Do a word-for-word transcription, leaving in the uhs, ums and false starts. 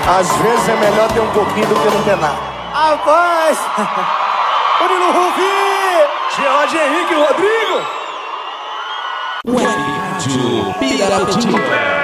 Às vezes é melhor ter um pouquinho do que não ter nada. Rapaz! Murilo Rufi! George Henrique Rodrigo! Web Rádio Pirapotinga.